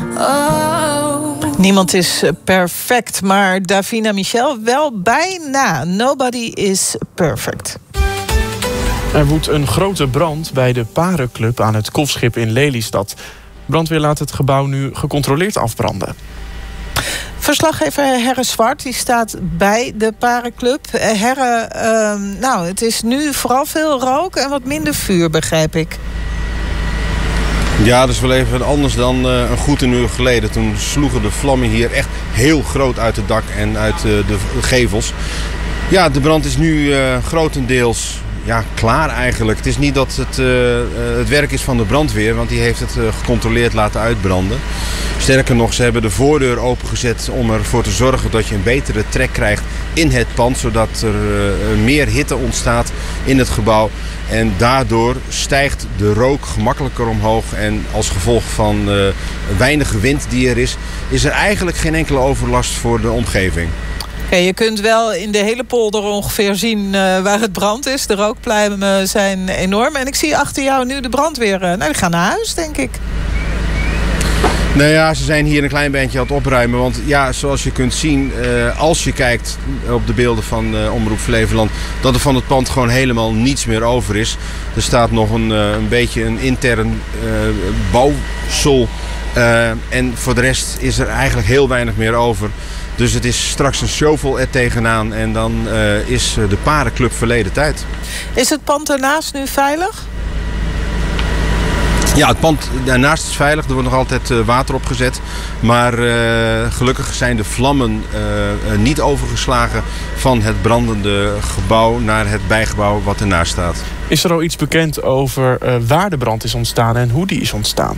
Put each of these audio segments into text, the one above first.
Oh. Niemand is perfect, maar Davina Michel wel bijna. Nobody is perfect. Er woedt een grote brand bij de Parenclub aan het Kofschip in Lelystad. Brandweer laat het gebouw nu gecontroleerd afbranden. Verslaggever Herre Zwart die staat bij de Parenclub. Herre, het is nu vooral veel rook en wat minder vuur, begrijp ik. Ja, dat is wel even anders dan een goed een uur geleden. Toen sloegen de vlammen hier echt heel groot uit het dak en uit de gevels. Ja, de brand is nu grotendeels klaar eigenlijk. Het is niet dat het werk is van de brandweer, want die heeft het gecontroleerd laten uitbranden. Sterker nog, ze hebben de voordeur opengezet om ervoor te zorgen dat je een betere trek krijgt in het pand, zodat er meer hitte ontstaat in het gebouw. En daardoor stijgt de rook gemakkelijker omhoog. En als gevolg van weinige wind die er is er eigenlijk geen enkele overlast voor de omgeving. Je kunt wel in de hele polder ongeveer zien waar het brand is. De rookpluimen zijn enorm. En ik zie achter jou nu de brandweer. Die gaan naar huis, denk ik. Nou ja, ze zijn hier een klein beetje aan het opruimen. Want ja, zoals je kunt zien, als je kijkt op de beelden van Omroep Flevoland, dat er van het pand gewoon helemaal niets meer over is. Er staat nog een beetje een intern bouwsel. En voor de rest is er eigenlijk heel weinig meer over. Dus het is straks een shovel er tegenaan en dan is de Parenclub verleden tijd. Is het pand ernaast nu veilig? Ja, het pand daarnaast is veilig. Er wordt nog altijd water opgezet. Maar gelukkig zijn de vlammen niet overgeslagen van het brandende gebouw naar het bijgebouw wat ernaast staat. Is er al iets bekend over waar de brand is ontstaan en hoe die is ontstaan?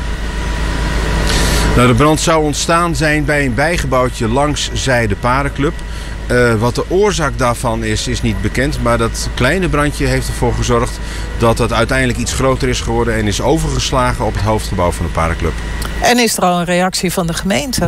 Nou, de brand zou ontstaan zijn bij een bijgebouwtje langs zij de Parenclub. Wat de oorzaak daarvan is niet bekend. Maar dat kleine brandje heeft ervoor gezorgd dat het uiteindelijk iets groter is geworden en is overgeslagen op het hoofdgebouw van de Parenclub. En is er al een reactie van de gemeente?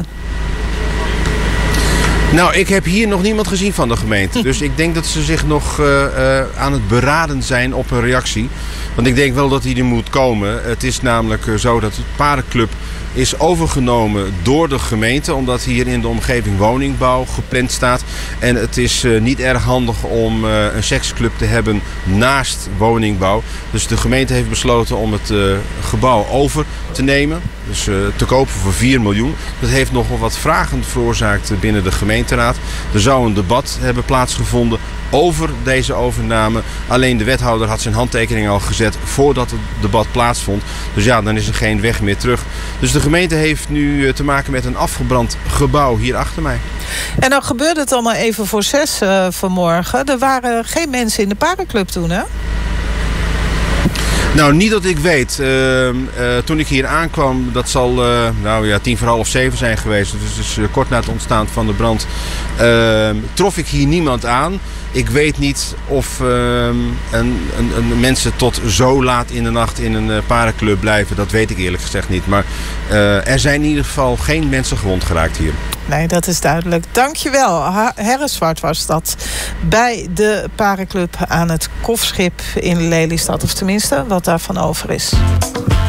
Nou, ik heb hier nog niemand gezien van de gemeente. Dus ik denk dat ze zich nog aan het beraden zijn op een reactie. Want ik denk wel dat die er moet komen. Het is namelijk zo dat de Parenclub is overgenomen door de gemeente, omdat hier in de omgeving woningbouw gepland staat. En het is niet erg handig om een seksclub te hebben naast woningbouw. Dus de gemeente heeft besloten om het gebouw over te nemen. Dus te kopen voor 4 miljoen. Dat heeft nogal wat vragen veroorzaakt binnen de gemeenteraad. Er zou een debat hebben plaatsgevonden over deze overname. Alleen de wethouder had zijn handtekening al gezet voordat het debat plaatsvond. Dus ja, dan is er geen weg meer terug. Dus de gemeente heeft nu te maken met een afgebrand gebouw hier achter mij. En dan gebeurde het allemaal even voor 6 vanmorgen. Er waren geen mensen in de Parenclub toen, hè? Nou, niet dat ik weet. Toen ik hier aankwam, dat zal 7:10 zijn geweest. Dus kort na het ontstaan van de brand trof ik hier niemand aan. Ik weet niet of mensen tot zo laat in de nacht in een Parenclub blijven. Dat weet ik eerlijk gezegd niet. Maar er zijn in ieder geval geen mensen gewond geraakt hier. Nee, dat is duidelijk. Dankjewel. Herre Zwart was dat bij de Parenclub aan het Kofschip in Lelystad. Of tenminste, wat daarvan over is.